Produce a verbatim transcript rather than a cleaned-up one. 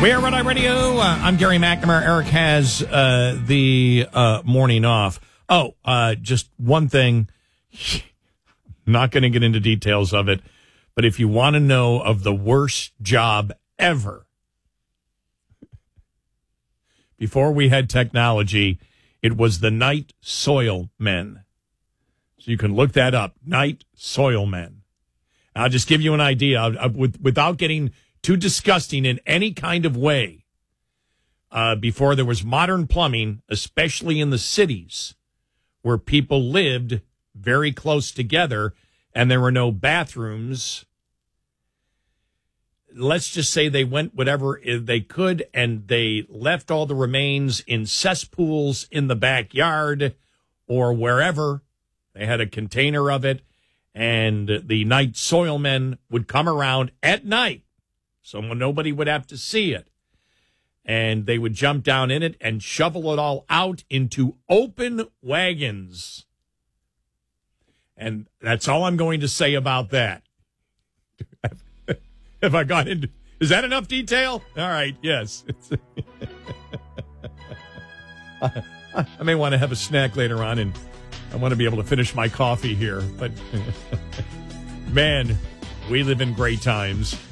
We are Red Eye Radio. Uh, I'm Gary McNamara. Eric has uh, the uh, morning off. Oh, uh, just one thing. Not going to get into details of it, but if you want to know of the worst job ever, before we had technology, it was the night soil men. So you can look that up, night soil men. I'll just give you an idea uh, with, without getting too disgusting in any kind of way. Uh, before there was modern plumbing, especially in the cities where people lived very close together and there were no bathrooms, let's just say they went whatever they could and they left all the remains in cesspools in the backyard or wherever. They had a container of it, and the night soil men would come around at night, so nobody would have to see it. And they would jump down in it and shovel it all out into open wagons. And that's all I'm going to say about that. Have I got into... Is that enough detail? All right, yes. I may want to have a snack later on, and I want to be able to finish my coffee here. But, man, we live in great times.